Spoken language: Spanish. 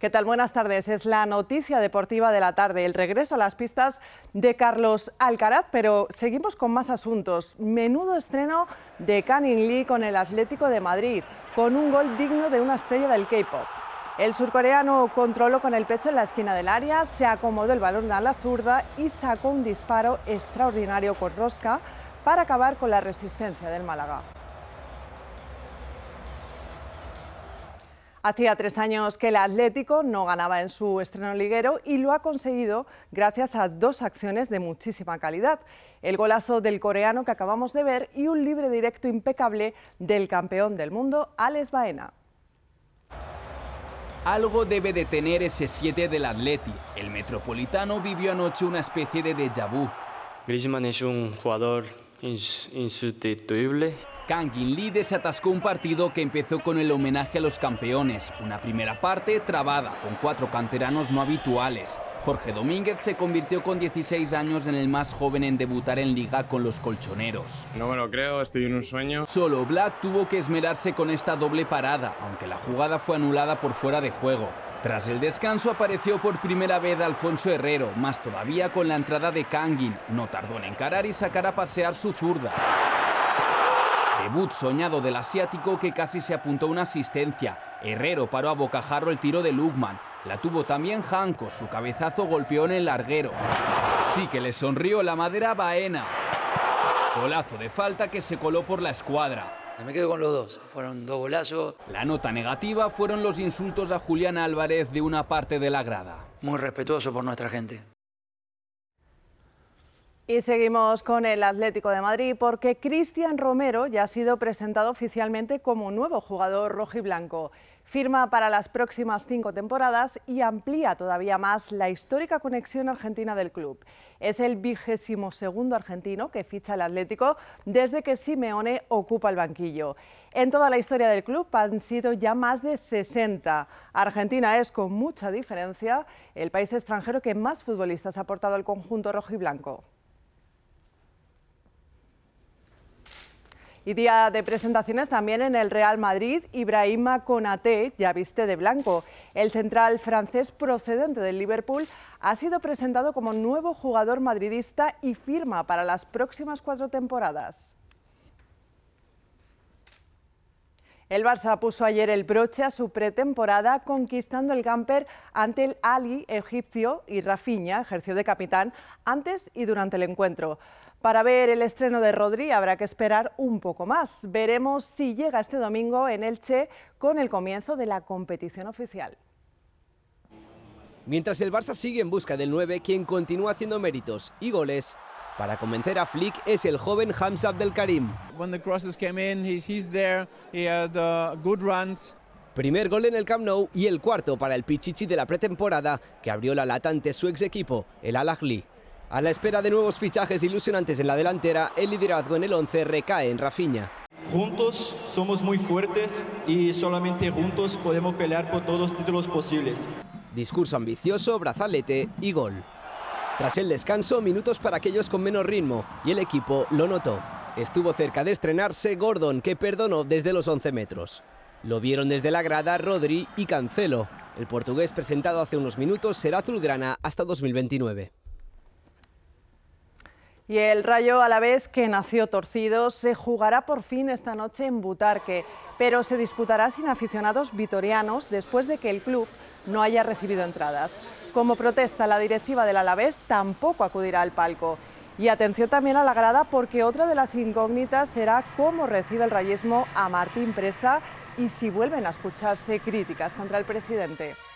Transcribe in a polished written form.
¿Qué tal? Buenas tardes. Es la noticia deportiva de la tarde, el regreso a las pistas de Carlos Alcaraz, pero seguimos con más asuntos. Menudo estreno de Canning Lee con el Atlético de Madrid, con un gol digno de una estrella del K-pop. El surcoreano controló con el pecho en la esquina del área, se acomodó el balón a la zurda y sacó un disparo extraordinario con rosca para acabar con la resistencia del Málaga. Hacía 3 años que el Atlético no ganaba en su estreno liguero y lo ha conseguido gracias a 2 acciones de muchísima calidad. El golazo del coreano que acabamos de ver y un libre directo impecable del campeón del mundo, Alex Baena. Algo debe de tener ese 7 del Atleti. El metropolitano vivió anoche una especie de déjà vu. Griezmann es un jugador insustituible. Canning Lee desatascó un partido que empezó con el homenaje a los campeones. Una primera parte trabada, con 4 canteranos no habituales. Jorge Domínguez se convirtió con 16 años en el más joven en debutar en Liga con los colchoneros. No me lo creo, estoy en un sueño. Solo Black tuvo que esmerarse con esta doble parada, aunque la jugada fue anulada por fuera de juego. Tras el descanso apareció por primera vez Alfonso Herrero, más todavía con la entrada de Canning. No tardó en encarar y sacar a pasear su zurda. Debut soñado del asiático que casi se apuntó una asistencia. Herrero paró a bocajarro el tiro de Lukman. La tuvo también Janko, su cabezazo golpeó en el larguero. Sí que le sonrió la madera a Baena. Golazo de falta que se coló por la escuadra. Me quedo con los dos, fueron 2 golazos. La nota negativa fueron los insultos a Julián Álvarez de una parte de la grada. Muy respetuoso por nuestra gente. Y seguimos con el Atlético de Madrid porque Cristian Romero ya ha sido presentado oficialmente como nuevo jugador rojiblanco. Firma para las próximas 5 temporadas y amplía todavía más la histórica conexión argentina del club. Es el 22º argentino que ficha el Atlético desde que Simeone ocupa el banquillo. En toda la historia del club han sido ya más de 60. Argentina es, con mucha diferencia, el país extranjero que más futbolistas ha aportado al conjunto rojiblanco. Y día de presentaciones también en el Real Madrid. Ibrahima Konaté ya viste de blanco. El central francés procedente del Liverpool ha sido presentado como nuevo jugador madridista y firma para las próximas 4 temporadas. El Barça puso ayer el broche a su pretemporada conquistando el camper ante el Ahly egipcio y Rafinha ejerció de capitán antes y durante el encuentro. Para ver el estreno de Rodri habrá que esperar un poco más. Veremos si llega este domingo en Elche con el comienzo de la competición oficial. Mientras el Barça sigue en busca del 9, quien continúa haciendo méritos y goles para convencer a Flick es el joven Hamza Abdelkarim. Primer gol en el Camp Nou y el cuarto para el Pichichi de la pretemporada que abrió la lata ante su ex equipo, el Al-Ahly. A la espera de nuevos fichajes ilusionantes en la delantera, el liderazgo en el 11 recae en Rafinha. Juntos somos muy fuertes y solamente juntos podemos pelear por todos los títulos posibles. Discurso ambicioso, brazalete y gol. Tras el descanso, minutos para aquellos con menos ritmo y el equipo lo notó. Estuvo cerca de estrenarse Gordon, que perdonó desde los 11 metros. Lo vieron desde la grada Rodri y Cancelo. El portugués presentado hace unos minutos será azulgrana hasta 2029. Y el Rayo Alavés, que nació torcido, se jugará por fin esta noche en Butarque, pero se disputará sin aficionados vitorianos después de que el club no haya recibido entradas. Como protesta, la directiva del Alavés tampoco acudirá al palco. Y atención también a la grada porque otra de las incógnitas será cómo recibe el rayismo a Martín Presa y si vuelven a escucharse críticas contra el presidente.